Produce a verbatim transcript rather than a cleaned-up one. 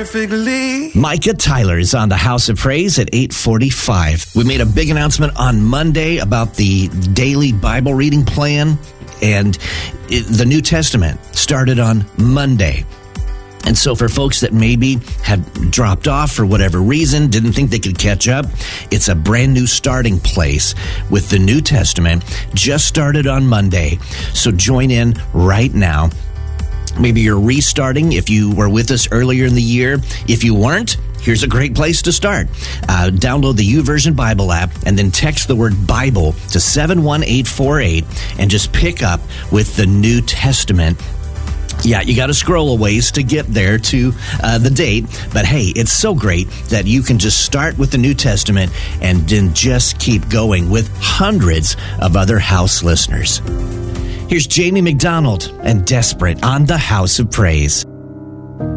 perfectly. Micah Tyler is on the House of Praise at eight forty-five. We made a big announcement on Monday about the daily Bible reading plan, and it, the New Testament started on Monday. And so for folks that maybe have dropped off for whatever reason, didn't think they could catch up, it's a brand new starting place with the New Testament. Just started on Monday. So join in right now. Maybe you're restarting if you were with us earlier in the year. If you weren't, here's a great place to start. Uh, download the YouVersion Bible app and then text the word Bible to seven one eight four eight and just pick up with the New Testament. Yeah, you got to scroll a ways to get there to uh, the date. But hey, it's so great that you can just start with the New Testament and then just keep going with hundreds of other house listeners. Here's Jamie McDonald and Desperate on the House of Praise.